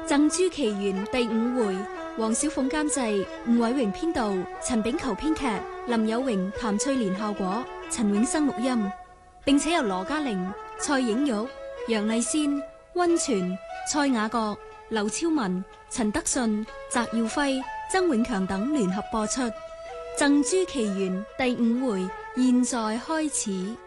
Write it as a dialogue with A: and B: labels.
A: 贈珠奇緣第5回，黃小鳳監製，吳偉榮編導，陳炳球編劇，林有榮、譚翠蓮效果，陳永生錄音，並且由羅嘉玲、蔡影玉、楊麗仙、溫泉、蔡雅閣、劉超文、陳德信、翟耀輝、曾永強等聯合播出。贈珠奇緣第5回，現在開始。